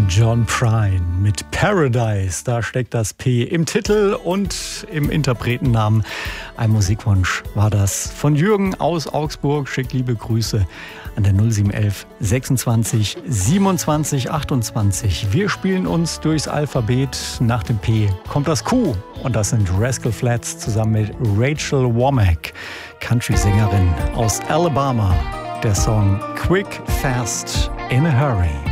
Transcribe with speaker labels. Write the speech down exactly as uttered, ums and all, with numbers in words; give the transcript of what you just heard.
Speaker 1: John Prine mit Paradise. Da steckt das P im Titel und im Interpretennamen. Ein Musikwunsch war das von Jürgen aus Augsburg. Schickt liebe Grüße an der null sieben eins eins sechsundzwanzig siebenundzwanzig achtundzwanzig. Wir spielen uns durchs Alphabet. Nach dem P kommt das Q. Und das sind Rascal Flatts zusammen mit Rachel Womack, Country-Sängerin aus Alabama. Der Song Quick, Fast, in a Hurry.